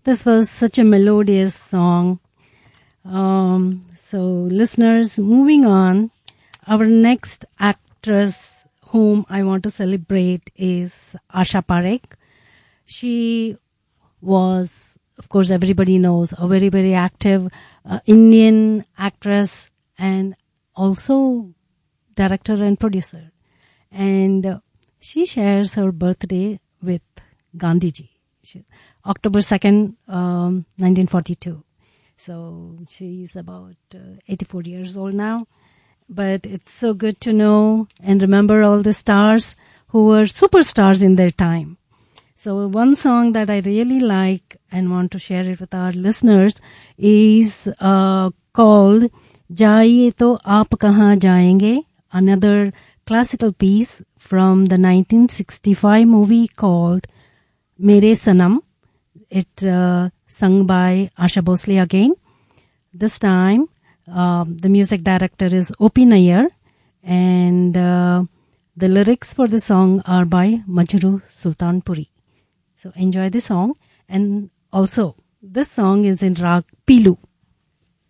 This was such a melodious song. So listeners, moving on, our next actress whom I want to celebrate is Asha Parekh. She was, of course, everybody knows, a very, very active Indian actress and also director and producer. And she shares her birthday with Gandhiji, October 2nd, 1942. So she's about 84 years old now. But it's so good to know and remember all the stars who were superstars in their time. So one song that I really like and want to share it with our listeners is called Jaiye To Aap Kahan Jayenge, another classical piece from the 1965 movie called Mere Sanam. It sung by Asha Bhosle again. This time, the music director is O.P. Nayyar, and the lyrics for the song are by Majru Sultanpuri. So enjoy the song. And also, this song is in Rag Pilu.